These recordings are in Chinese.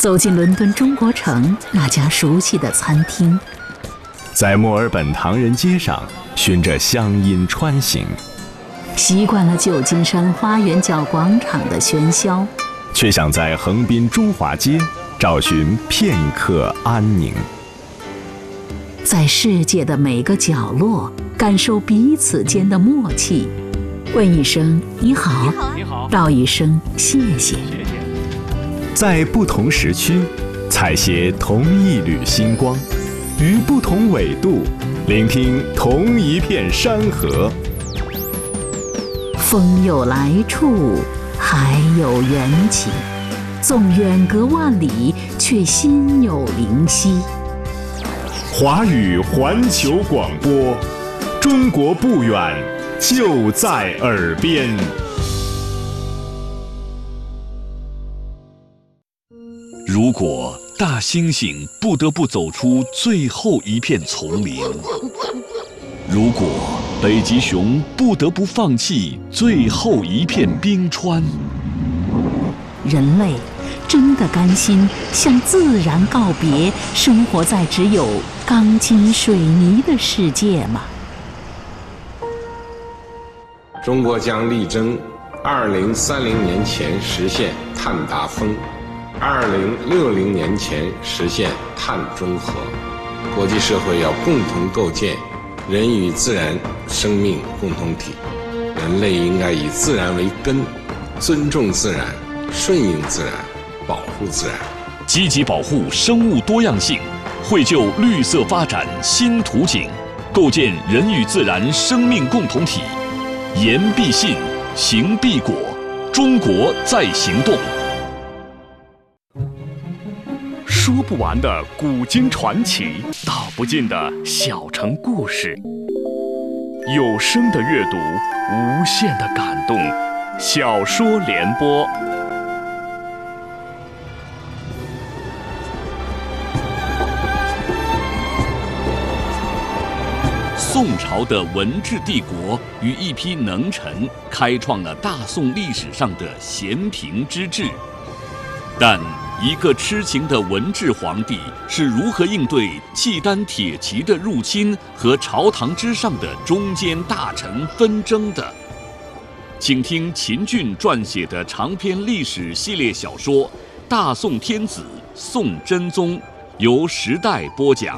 走进伦敦中国城那家熟悉的餐厅， 在墨尔本唐人街上循着乡音穿行， 习惯了旧金山花园角广场的喧嚣， 却想在横滨中华街找寻片刻安宁。 在世界的每个角落感受彼此间的默契，问一声你好，道一声谢谢。 在不同时区采撷同一缕星光，于不同纬度聆听同一片山河。 风有来处，海有缘起，纵远隔万里，却心有灵犀。 华语环球广播，中国不远，就在耳边。 如果大猩猩不得不走出最后一片丛林，如果北极熊不得不放弃最后一片冰川， 人类真的甘心向自然告别，生活在只有钢筋水泥的世界吗？ 中国将力争2030年前实现碳达峰，2060年前实现碳中和。国际社会要共同构建人与自然生命共同体，人类应该以自然为根，尊重自然，顺应自然，保护自然， 积极保护生物多样性，绘就绿色发展新图景，构建人与自然生命共同体。言必信，行必果，中国在行动。说不完的古今传奇，道不尽的小城故事。有声的阅读，无限的感动。小说联播。宋朝的文治帝国与一批能臣开创了大宋历史上的咸平之治，但一个痴情的文治皇帝是如何应对契丹铁骑的入侵和朝堂之上的中间大臣纷争的？请听秦俊撰写的长篇历史系列小说《大宋天子宋真宗》，由时代播讲。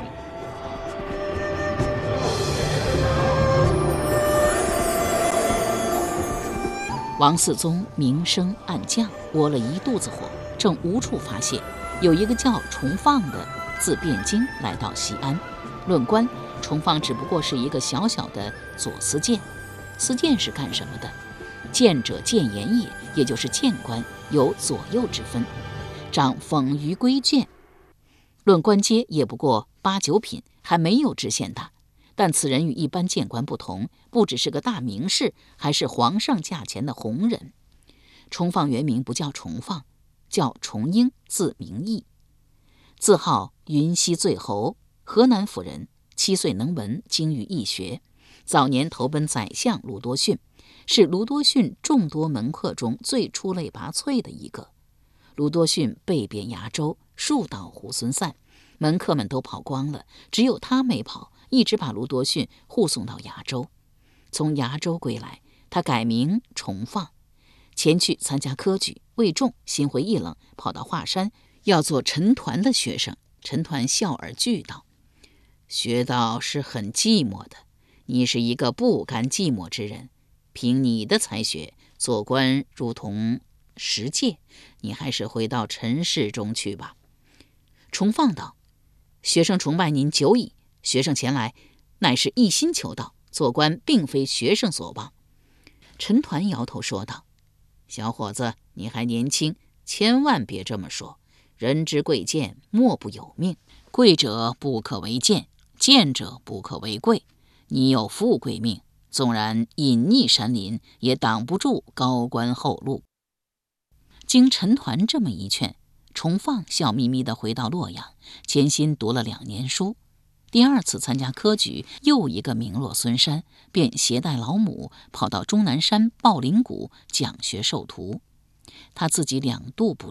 王嗣宗明升暗降，窝了一肚子火，正无处发泄。有一个叫崇放的，自汴京来到西安。论官，崇放只不过是一个小小的左司谏。司谏是干什么的？谏者谏言也，也就是谏官，有左右之分，掌讽于规谏。论官阶也不过8、9品，还没有知县大。但此人与一般谏官不同，不只是个大名士，还是皇上驾前的红人。崇放原名不叫崇放，叫崇英，字明义，自号云溪醉侯，河南府人。7岁能文，精于易学。早年投奔宰相卢多逊，是卢多逊众多门客中最出类拔萃的一个。卢多逊被贬崖州，树倒猢狲散，门客们都跑光了，只有他没跑，一直把卢多逊护送到崖州。从崖州归来，他改名崇放，前去参加科举，未中，心灰意冷，跑到华山要做陈抟的学生。陈抟笑而拒道：学道是很寂寞的，你是一个不甘寂寞之人，凭你的才学，做官如同石芥，你还是回到尘世中去吧。崇放道：学生崇拜您久矣，学生前来乃是一心求道，做官并非学生所望。陈抟摇头说道：小伙子，你还年轻，千万别这么说。人之贵贱，莫不有命，贵者不可为贱，贱者不可为贵。你有富贵命，纵然隐匿山林，也挡不住高官厚禄。经陈抟这么一劝，崇放笑眯眯地回到洛阳，潜心读了2年书。第2次参加科举，又一个名落孙山，便携带老母跑到终南山抱灵谷讲学授徒。他自己2度不中，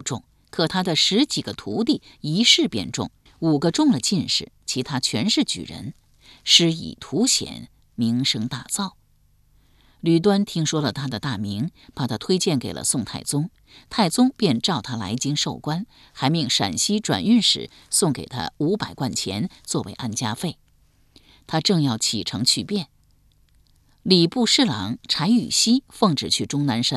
可他的10几个徒弟一试便中，5个中了进士，其他全是举人，施以图显，名声大噪。吕端听说了他的大名，把他推荐给了宋太宗，太宗便召他来京授官，还命陕西转运使送给他500贯钱作为安家费。他正要启程去便，礼部侍郎柴宇熙奉旨去终南山